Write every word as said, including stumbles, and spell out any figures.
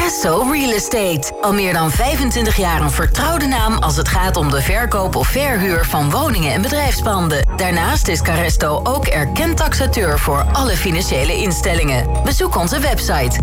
Carresto Real Estate. Al meer dan vijfentwintig jaar een vertrouwde naam als het gaat om de verkoop of verhuur van woningen en bedrijfspanden. Daarnaast is Carresto ook erkend taxateur voor alle financiële instellingen. Bezoek onze website